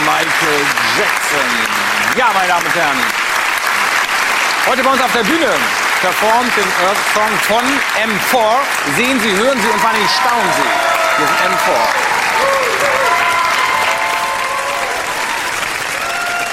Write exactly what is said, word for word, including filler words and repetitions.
Michael Jackson. Ja, meine Damen und Herren, heute bei uns auf der Bühne performt den Earth Song von M vier. Sehen Sie, hören Sie und vor allem staunen Sie. Hier ist M vier.